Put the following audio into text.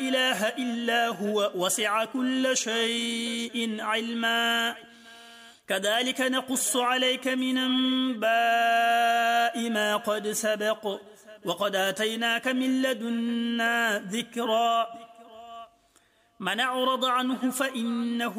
إله إلا هو وسع كل شيء علما كذلك نقص عليك من أنباء ما قد سبق وقد آتيناك من لدنا ذكرا من أعرض عنه فإنه